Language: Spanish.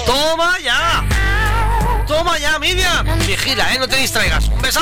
¡Toma ya! ¡Toma ya, Miriam! Vigila, no te distraigas. ¡Un beso!